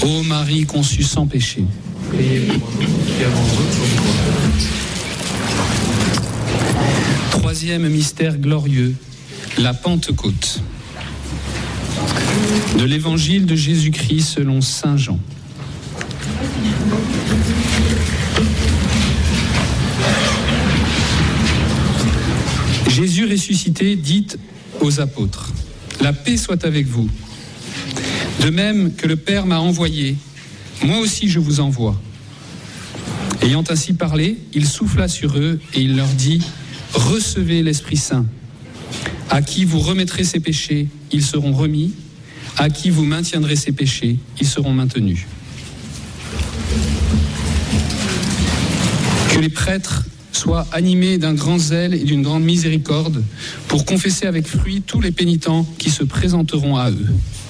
Ô Marie conçue sans péché. Priez pour nous qui avons besoin de vous. Troisième mystère glorieux, la Pentecôte. De l'évangile de Jésus-Christ selon saint Jean. Jésus ressuscité dit aux apôtres : la paix soit avec vous. De même que le Père m'a envoyé, moi aussi je vous envoie. Ayant ainsi parlé, il souffla sur eux et il leur dit : recevez l'Esprit Saint. À qui vous remettrez ses péchés, ils seront remis. À qui vous maintiendrez ses péchés, ils seront maintenus. Que les prêtres soient animés d'un grand zèle et d'une grande miséricorde pour confesser avec fruit tous les pénitents qui se présenteront à eux.